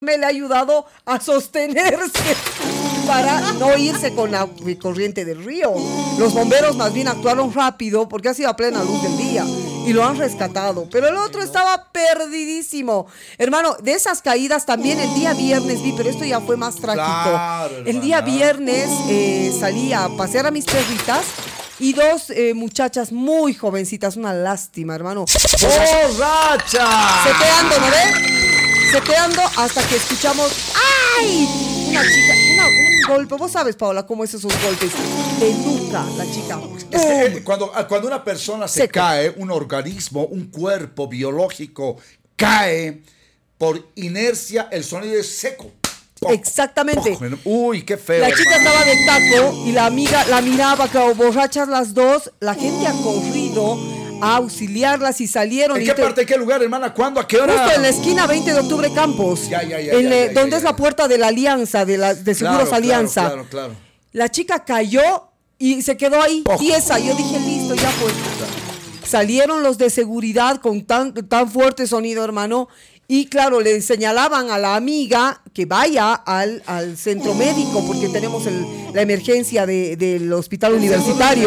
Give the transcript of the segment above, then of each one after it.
me le ha ayudado a sostenerse para no irse con la corriente del río. Los bomberos más bien actuaron rápido porque ha sido a plena luz del día y lo han rescatado, pero el otro estaba perdidísimo. Hermano, de esas caídas también el día viernes vi, pero esto ya fue más trágico. Claro, el día viernes salí a pasear a mis perritas y dos muchachas muy jovencitas, una lástima, hermano. ¡Borracha! Seteando, ¿no ves? Seteando hasta que escuchamos ¡ay! Una chica, un golpe. Vos sabes, Paola, cómo es esos golpes. De nuca, la chica. Es que cuando una persona se Seco. cae, un organismo, un cuerpo biológico cae por inercia, el sonido es seco. Exactamente. Uy, qué feo. La chica hermano. estaba de taco y la amiga la miraba, claro, borrachas las dos. La gente ha corrido a auxiliarlas y salieron. ¿En qué parte, en qué lugar, hermana? ¿Cuándo? ¿A qué hora? Justo en la esquina 20 de octubre Campos. Donde es la puerta de la Alianza, de Seguros Alianza. Claro. La chica cayó y se quedó ahí, tiesa. Yo dije, listo, ya fue. Salieron los de seguridad con tan fuerte sonido, hermano. Y claro, le señalaban a la amiga que vaya al centro médico porque tenemos la emergencia del hospital universitario.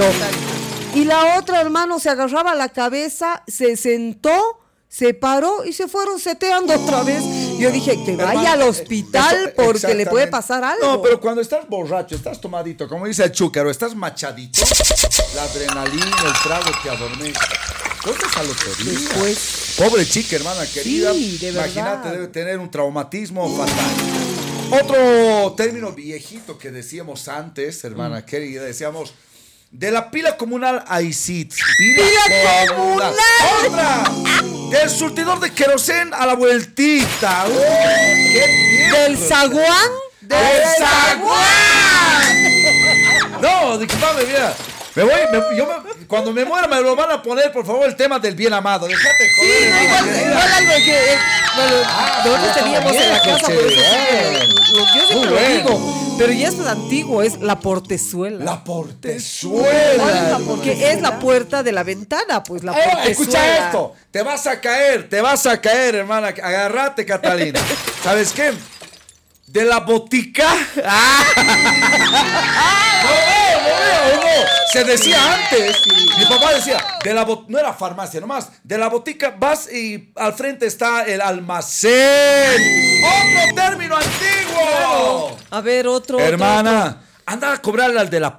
Y la otra, hermano, se agarraba la cabeza, se sentó, se paró y se fueron seteando otra vez. Yo dije, que vaya al hospital porque le puede pasar algo. No, pero cuando estás borracho, estás tomadito, como dice el chúcaro, estás machadito, la adrenalina, el trago te adormece. Entonces a lotería. Después. Pobre chica, hermana querida. Sí, de verdad. Imagínate, debe tener un traumatismo fatal. Otro término viejito que decíamos antes, hermana querida, decíamos... De la pila comunal a ICIT. ¡Pila comunal! ¡Otra! Del surtidor de querosén a la vueltita. ¡Qué mierda! ¿Del zaguán? ¡Del zaguán! No, disculpame, mira. Cuando me muera me lo van a poner, por favor, el tema del bien amado. Déjate joder. Sí, igual algo que... nosotros teníamos en la casa, por eso yo siempre lo digo. Pero ya es antiguo, es la portezuela. La portezuela. Porque es la puerta de la ventana, pues la portezuela. Escucha esto. Te vas a caer, hermana. Agárrate, Catalina. ¿Sabes qué? De la botica. No. Se decía antes. Mi papá decía, no era farmacia nomás. De la botica vas y al frente está el almacén. Otro término antiguo. A ver, otro. Hermana, anda a cobrarle al de la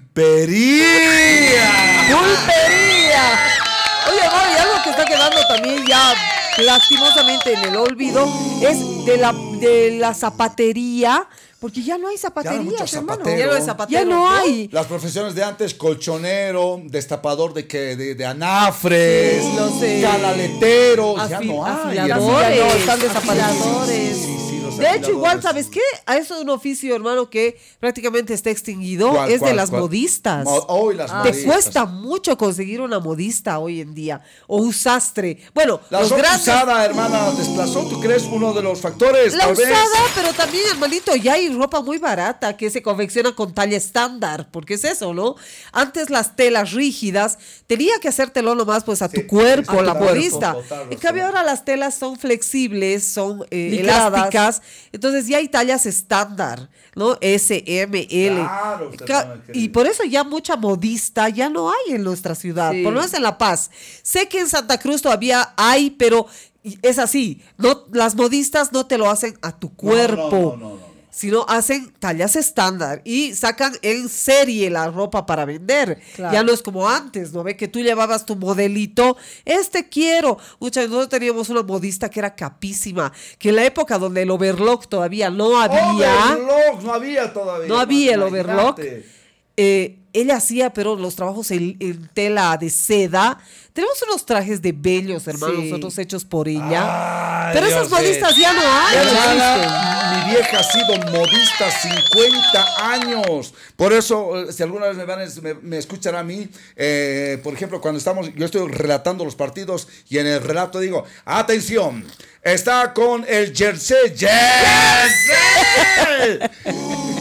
pulpería. ¡Pulpería! Oye, amor, y algo que está quedando también ya lastimosamente en el olvido es de la zapatería. Porque ya no hay zapaterías, hermano. Ya no hay zapateros. Ya no hay. Las profesiones de antes, colchonero, destapador de anafres, canaleteros, ya no hay. Afiladores, están desaparecidos. Sí, de hecho, igual, ¿sabes qué? A eso es un oficio, hermano, que prácticamente está extinguido. ¿Cuál? Las modistas. Las modistas. Te cuesta mucho conseguir una modista hoy en día. O un sastre. Bueno, la ropa usada, hermana, desplazó, ¿tú crees? Uno de los factores, la usada, pero también, hermanito, ya hay ropa muy barata que se confecciona con talla estándar, porque es eso, ¿no? Antes las telas rígidas, tenía que hacértelo nomás pues a tu cuerpo, la modista. En cambio ahora las telas son flexibles, son elásticas, entonces ya hay tallas estándar, ¿no? S, M, L. Claro, y por eso ya mucha modista ya no hay en nuestra ciudad, por lo menos en La Paz. Sé que en Santa Cruz todavía hay, pero es así, no, las modistas no te lo hacen a tu cuerpo. No. Sino hacen tallas estándar y sacan en serie la ropa para vender. Claro. Ya no es como antes, ¿no? Ve que tú llevabas tu modelito, quiero. Nosotros teníamos una modista que era capísima, que en la época donde el overlock todavía no había. No había todavía. No había el overlock. Ella hacía, pero los trabajos en tela de seda. Tenemos unos trajes de bellos, hermano, nosotros hechos por ella. Pero esas modistas ya no hay. Mi vieja ha sido modista 50 años. Por eso, si alguna vez me escuchan a mí, por ejemplo, cuando yo estoy relatando los partidos y en el relato digo, atención, está con el jersey.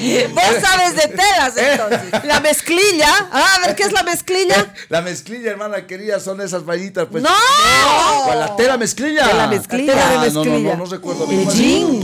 Vos sabes de telas, entonces. La mezclilla. A ver, ¿qué es la mezclilla? La mezclilla, hermana querida, son esas vainitas, pues. ¡No! ¿Cuál? La tela mezclilla. De la mezclilla. No recuerdo. El jean.